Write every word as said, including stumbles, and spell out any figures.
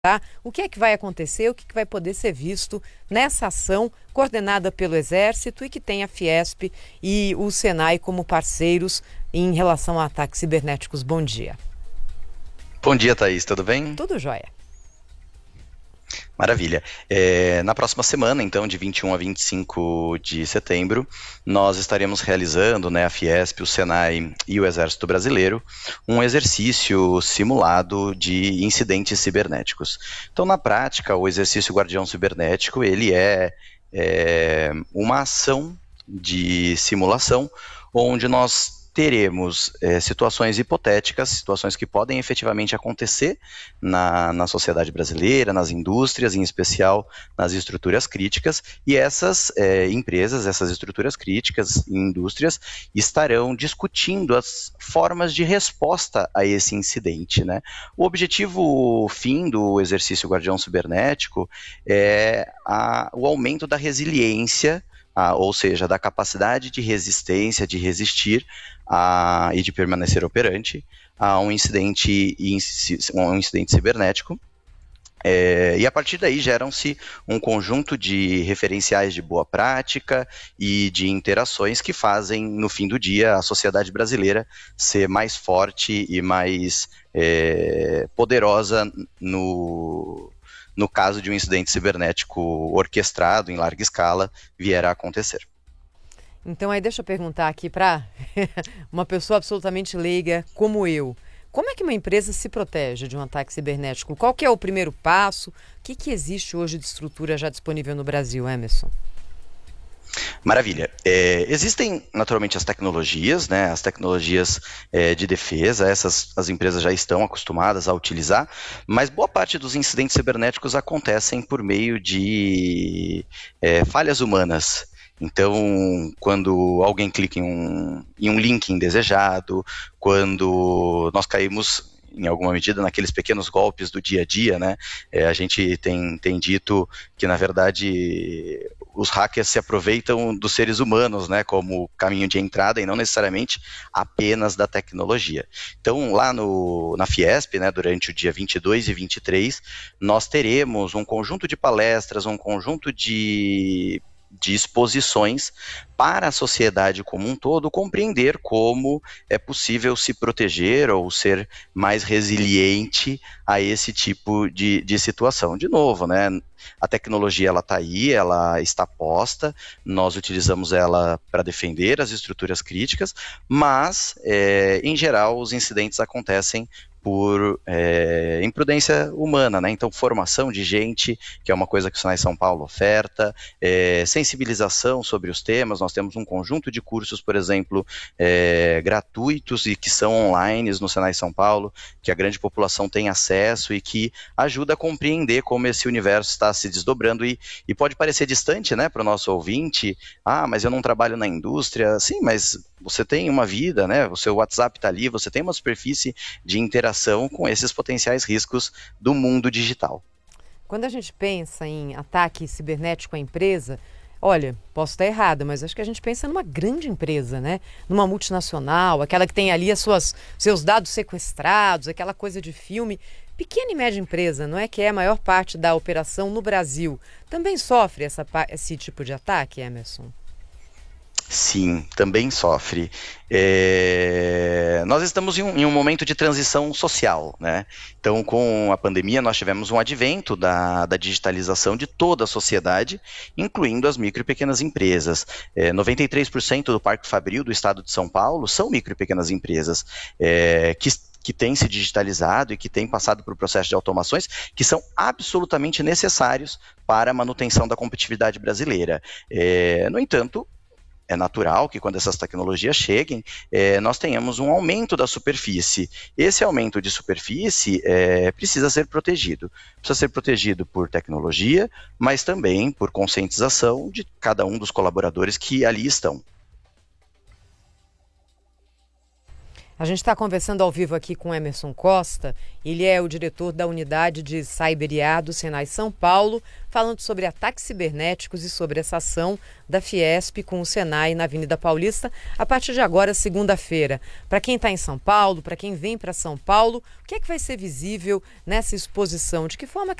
Tá? O que é que vai acontecer, o que, que vai poder ser visto nessa ação coordenada pelo Exército e que tem a Fiesp e o Senai como parceiros em relação a ataques cibernéticos. Bom dia. Bom dia, Thaís, tudo bem? Tudo jóia. Maravilha. É, na próxima semana, então, de vinte e um a vinte e cinco de setembro, nós estaremos realizando, né, a Fiesp, o Senai e o Exército Brasileiro, um exercício simulado de incidentes cibernéticos. Então, na prática, o exercício Guardião Cibernético, ele é, é uma ação de simulação onde nós teremos é, situações hipotéticas, situações que podem efetivamente acontecer na, na sociedade brasileira, nas indústrias, em especial nas estruturas críticas, e essas é, empresas, essas estruturas críticas e indústrias estarão discutindo as formas de resposta a esse incidente, né? O objetivo fim do exercício Guardião Cibernético é a, o aumento da resiliência, ah, ou seja, da capacidade de resistência, de resistir a, e de permanecer operante a um incidente, um incidente cibernético. É, e a partir daí geram-se um conjunto de referenciais de boa prática e de interações que fazem, no fim do dia, a sociedade brasileira ser mais forte e mais é, poderosa no, no caso de um incidente cibernético orquestrado em larga escala vier a acontecer. Então aí deixa eu perguntar aqui para uma pessoa absolutamente leiga como eu. Como é que uma empresa se protege de um ataque cibernético? Qual que é o primeiro passo? O que, que existe hoje de estrutura já disponível no Brasil, Emerson? Maravilha. É, existem naturalmente as tecnologias, né, as tecnologias é, de defesa, essas as empresas já estão acostumadas a utilizar, mas boa parte dos incidentes cibernéticos acontecem por meio de é, falhas humanas. Então, quando alguém clica em um, em um link indesejado, quando nós caímos em alguma medida, naqueles pequenos golpes do dia a dia, né? É, a gente tem, tem dito que, na verdade, os hackers se aproveitam dos seres humanos, né, como caminho de entrada e não necessariamente apenas da tecnologia. Então, lá no, na Fiesp, né, durante o dia vinte e dois e vinte e três, nós teremos um conjunto de palestras, um conjunto de de exposições para a sociedade como um todo compreender como é possível se proteger ou ser mais resiliente a esse tipo de, de situação. De novo, né, a tecnologia ela está aí, ela está posta, nós utilizamos ela para defender as estruturas críticas, mas, é, em geral, os incidentes acontecem por é, imprudência humana, né? Então, formação de gente, que é uma coisa que o Senai São Paulo oferta, é, sensibilização sobre os temas, nós temos um conjunto de cursos, por exemplo, é, gratuitos e que são online no Senai São Paulo, que a grande população tem acesso e que ajuda a compreender como esse universo está se desdobrando e, e pode parecer distante, né, para o nosso ouvinte. Ah, mas eu não trabalho na indústria. Sim, mas você tem uma vida, né? O seu WhatsApp está ali, você tem uma superfície de interação com esses potenciais riscos do mundo digital. Quando a gente pensa em ataque cibernético à empresa, olha, posso estar errada, mas acho que a gente pensa numa grande empresa, né? Numa multinacional, aquela que tem ali as suas, seus dados sequestrados, aquela coisa de filme. Pequena e média empresa, não é que é a maior parte da operação no Brasil, também sofre essa, esse tipo de ataque, Emerson? Sim, também sofre. É, nós estamos em um, em um momento de transição social, né? Então, com a pandemia, nós tivemos um advento da, da digitalização de toda a sociedade, incluindo as micro e pequenas empresas. É, noventa e três por cento do Parque Fabril do estado de São Paulo são micro e pequenas empresas, é, que que têm se digitalizado e que têm passado por processo de automações que são absolutamente necessários para a manutenção da competitividade brasileira. É, no entanto, é natural que quando essas tecnologias cheguem, é, nós tenhamos um aumento da superfície. Esse aumento de superfície é, precisa ser protegido. Precisa ser protegido por tecnologia, mas também por conscientização de cada um dos colaboradores que ali estão. A gente está conversando ao vivo aqui com Emerson Costa, ele é o diretor da unidade de Cyber I A do Senai São Paulo, falando sobre ataques cibernéticos e sobre essa ação da Fiesp com o Senai na Avenida Paulista, a partir de agora, segunda-feira. Para quem está em São Paulo, para quem vem para São Paulo, o que é que vai ser visível nessa exposição? De que forma